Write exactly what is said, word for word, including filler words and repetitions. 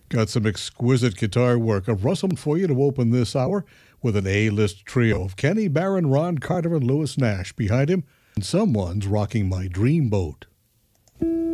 Got some exquisite guitar work of Russell for you to open this hour with an A-list trio of Kenny Barron, Ron Carter, and Lewis Nash behind him, and someone's rocking my dreamboat.